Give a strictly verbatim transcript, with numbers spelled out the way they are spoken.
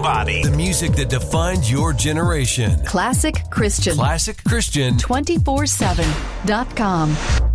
everybody. The music that defined your generation. Classic Christian. Classic Christian. two four seven dot com.